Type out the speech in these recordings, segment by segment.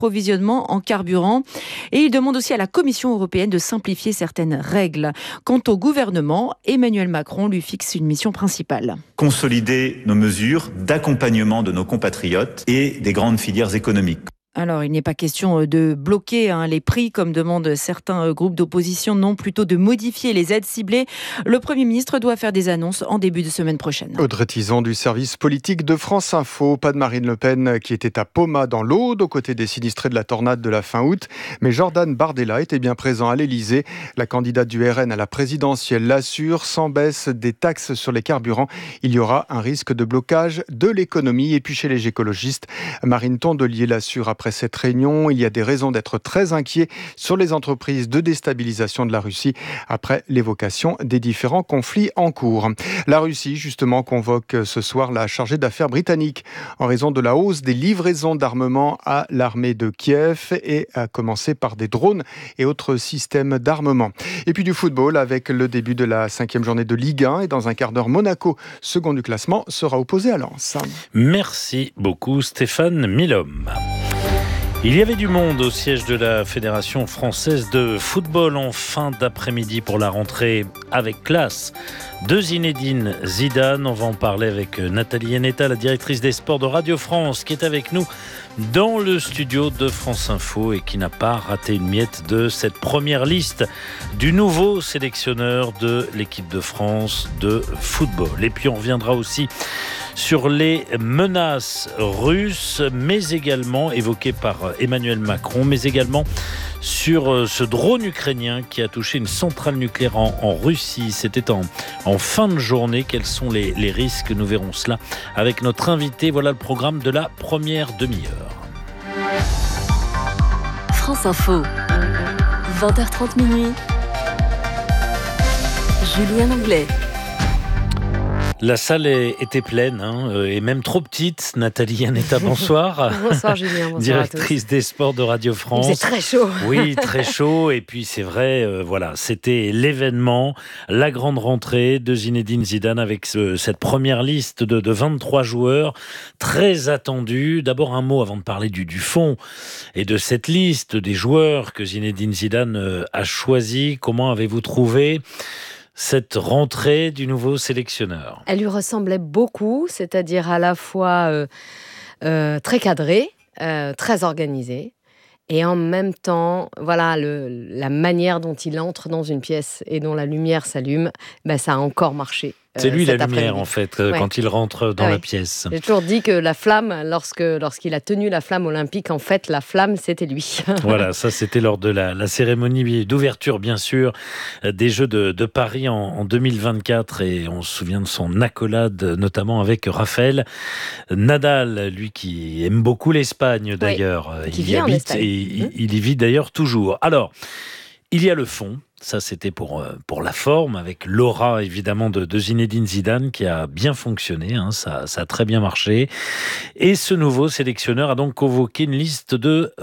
d'approvisionnement en carburant. Et il demande aussi à la Commission européenne de simplifier certaines règles. Quant au gouvernement, Emmanuel Macron lui fixe une mission principale. Consolider nos mesures d'accompagnement de nos compatriotes et des grandes filières économiques. Alors, il n'est pas question de bloquer les prix, comme demandent certains groupes d'opposition, non, plutôt de modifier les aides ciblées. Le Premier ministre doit faire des annonces en début de semaine prochaine. Audrey Tizon du service politique de France Info. Pas de Marine Le Pen qui était à Poma dans l'Aude, aux côtés des sinistrés de la tornade de la fin août. Mais Jordan Bardella était bien présent à l'Elysée. La candidate du RN à la présidentielle l'assure, sans baisse des taxes sur les carburants, il y aura un risque de blocage de l'économie. Et puis chez les écologistes, Marine Tondelier l'assure après cette réunion, il y a des raisons d'être très inquiets sur les entreprises de déstabilisation de la Russie après l'évocation des différents conflits en cours. La Russie, justement, convoque ce soir la chargée d'affaires britannique en raison de la hausse des livraisons d'armement à l'armée de Kiev et à commencer par des drones et autres systèmes d'armement. Et puis du football avec le début de la 5e journée de Ligue 1 et dans un quart d'heure, Monaco, second du classement, sera opposé à Lens. Merci beaucoup Stéphane Milhomme. Il y avait du monde au siège de la Fédération française de football en fin d'après-midi pour la rentrée avec classe de Zinedine Zidane. On va en parler avec Nathalie Heneta, la directrice des sports de Radio France, qui est avec nous dans le studio de France Info et qui n'a pas raté une miette de cette première liste du nouveau sélectionneur de l'équipe de France de football. Et puis on reviendra aussi sur les menaces russes, mais également évoquées par Emmanuel Macron, mais également sur ce drone ukrainien qui a touché une centrale nucléaire en Russie. C'était en fin de journée. Quels sont les risques ? Nous verrons cela avec notre invité. Voilà le programme de la première demi-heure. France Info, 20h30 minuit. Julien Anglais. La salle était pleine, et même trop petite. Nathalie Heneta, bonsoir. Bonsoir Julien, bonsoir directrice des sports de Radio France. C'est très chaud. Oui, très chaud. Et puis c'est vrai, c'était l'événement, la grande rentrée de Zinedine Zidane avec cette première liste de 23 joueurs très attendus. D'abord un mot avant de parler du fond et de cette liste des joueurs que Zinedine Zidane a choisi. Comment avez-vous trouvé cette rentrée du nouveau sélectionneur? Elle lui ressemblait beaucoup, c'est-à-dire à la fois très cadrée, très organisée, et en même temps, voilà, la manière dont il entre dans une pièce et dont la lumière s'allume, ça a encore marché. C'est lui la lumière en fait, quand il rentre dans la pièce. J'ai toujours dit que la flamme, lorsqu'il a tenu la flamme olympique, en fait la flamme c'était lui. Voilà, ça c'était lors de la cérémonie d'ouverture bien sûr des Jeux de Paris en 2024 et on se souvient de son accolade notamment avec Rafael Nadal, lui qui aime beaucoup l'Espagne d'ailleurs. Qui vit en Espagne. Il y vit d'ailleurs toujours. Alors, il y a le fond. Ça, c'était pour la forme, avec l'aura, évidemment, de Zinedine Zidane, qui a bien fonctionné. Ça a très bien marché. Et ce nouveau sélectionneur a donc convoqué une liste de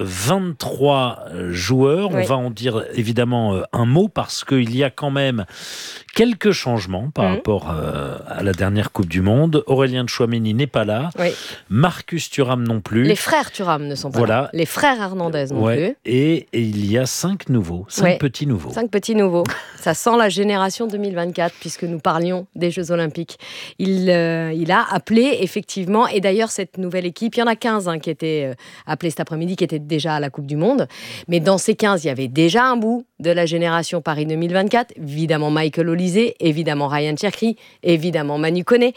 23 joueurs. Oui. On va en dire, évidemment, un mot, parce qu'il y a quand même quelques changements par rapport à la dernière Coupe du Monde. Aurélien Tchouaméni n'est pas là. Oui. Marcus Thuram non plus. Les frères Thuram ne sont pas là. Les frères Hernandez non plus. Et il y a 5 petits nouveaux. 5 petits nouveau. Ça sent la génération 2024 puisque nous parlions des Jeux Olympiques. Il a appelé effectivement, et d'ailleurs cette nouvelle équipe, il y en a 15 qui étaient appelés cet après-midi, qui étaient déjà à la Coupe du Monde. Mais dans ces 15, il y avait déjà un bout de la génération Paris 2024. Évidemment Michael Olysée, évidemment Ryan Cherki, évidemment Manu Koné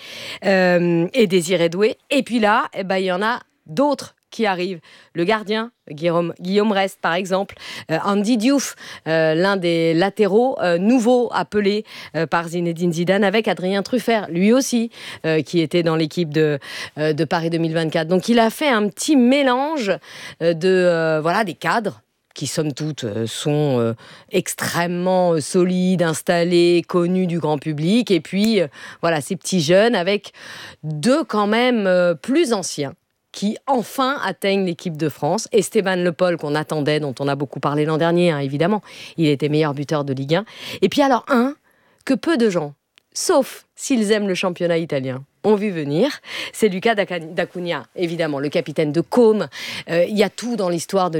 et Désiré Doué. Et puis là, il y en a d'autres qui arrivent. Le gardien, Guillaume Rest par exemple, Andy Diouf, l'un des latéraux nouveaux appelés par Zinedine Zidane, avec Adrien Truffert, lui aussi, qui était dans l'équipe de Paris 2024. Donc il a fait un petit mélange des cadres qui somme toute sont extrêmement solides, installés, connus du grand public, et puis ces petits jeunes avec deux quand même plus anciens qui enfin atteignent l'équipe de France. Esteban Le Pol, qu'on attendait, dont on a beaucoup parlé l'an dernier, évidemment. Il était meilleur buteur de Ligue 1. Et puis alors, que peu de gens sauf s'ils aiment le championnat italien. On vu venir. C'est Luca d'Acunha, évidemment, le capitaine de Côme. Il y a tout dans l'histoire de